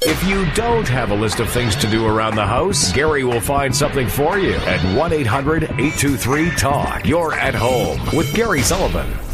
If you don't have a list of things to do around the house, Gary will find something for you at 1-800-823-TALK. You're at home with Gary Sullivan.